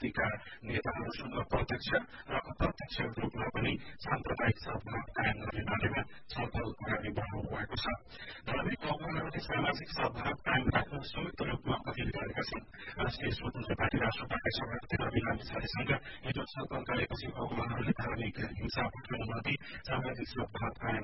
शक्तिका नेताहरूसँग प्रत्यक्ष र अप्रत्यक्ष रूपमा पनि साम्प्रदायिक सद्भाव कायम गर्ने बारेमा छलफल अगाडि बढाउनु भएको छ। धार्मिक बाहुनहरूले सामाजिक सद्भाव कायम राख्न संयुक्त रूपमा अपिल गरेका छन्। राष्ट्रिय स्वतन्त्र पार्टी राष्ट्रपाका सभापति रवि लामिछानेसँग हिजो छलफल गरेपछि बाहुनहरूले धार्मिक हिंसा भड्कन नदिई सामाजिक सद्भाव कायम